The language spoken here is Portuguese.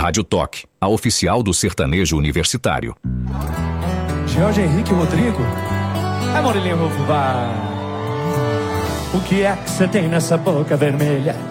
Rádio Toque, a oficial do sertanejo universitário. Jorge Henrique Rodrigo. Murilinho Rufo, vai. O que é que você tem nessa boca vermelha?